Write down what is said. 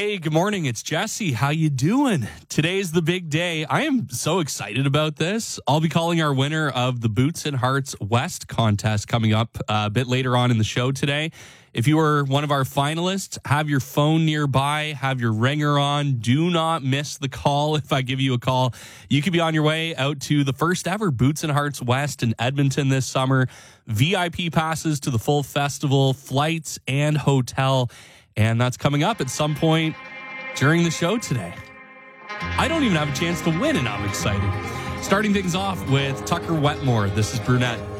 Hey, good morning. It's Jesse. How you doing? Today's the big day. I am so excited about this. I'll be calling our winner of the Boots and Hearts West contest coming up a bit later on in the show today. If you are one of our finalists, have your phone nearby, have your ringer on. Do not miss the call. If I give you a call, you could be on your way out to the first ever Boots and Hearts West in Edmonton this summer. VIP passes to the full festival, flights, and hotel. And that's coming up at some point during the show today. I don't even have a chance to win, and I'm excited. Starting things off with Tucker Wetmore. This is Brunette.